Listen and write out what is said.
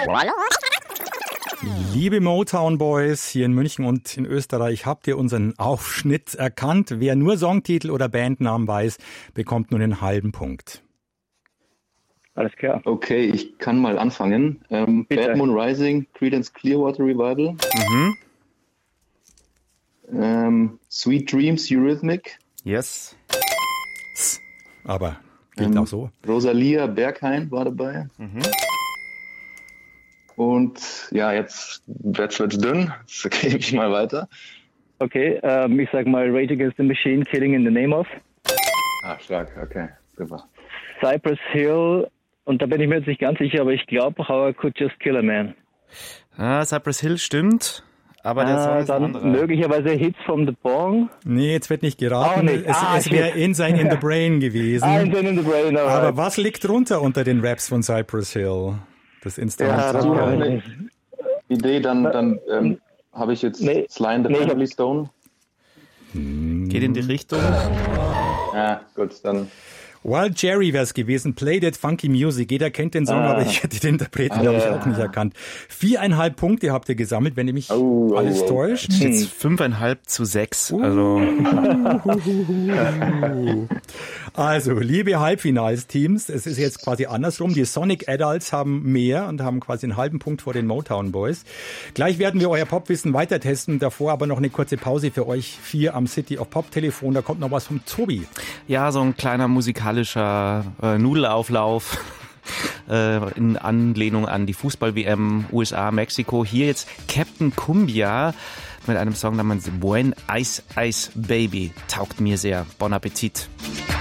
Liebe Motown Boys hier in München und in Österreich, habt ihr unseren Aufschnitt erkannt? Wer nur Songtitel oder Bandnamen weiß, bekommt nur einen halben Punkt. Alles klar. Okay, ich kann mal anfangen. Bad Moon Rising, Creedence Clearwater Revival. Sweet Dreams, Eurythmic. Yes. Aber gilt auch so. Rosalia Berghain war dabei. Und ja, jetzt wird's dünn. Jetzt gebe ich mal weiter. Okay, ich sag mal Rage Against the Machine, Killing in the Name of. Stark, okay, super. Cypress Hill, und da bin ich mir jetzt nicht ganz sicher, aber ich glaube, How I Could Just Kill a Man. Cypress Hill stimmt, aber der Song ist ein anderer. Möglicherweise Hits from the Bong. Nee, jetzt wird nicht geraten. Es wäre Insane in the Brain gewesen. Insane in the Brain, aber was liegt drunter unter den Raps von Cypress Hill? Das Instrument. Hast du noch eine Idee? Dann habe ich jetzt Sly and the Family Stone. Geht in die Richtung. Ja, gut, dann. Wild Jerry wäre es gewesen. Play That Funky Music. Jeder kennt den Song, aber ich hätte den Interpreten, glaube ich, auch nicht erkannt. 4,5 Punkte habt ihr gesammelt, wenn ihr mich alles täuscht. Jetzt 5,5-6. Also, liebe Halbfinalsteams, es ist jetzt quasi andersrum. Die Sonic Adults haben mehr und haben quasi einen halben Punkt vor den Motown Boys. Gleich werden wir euer Popwissen weiter testen. Davor aber noch eine kurze Pause für euch 4 am City of Pop Telefon. Da kommt noch was vom Tobi. Ja, so ein kleiner musikalischer Nudelauflauf in Anlehnung an die Fußball-WM USA, Mexiko. Hier jetzt Captain Cumbia mit einem Song namens Buen Ice Ice Baby. Taugt mir sehr. Bon Appetit.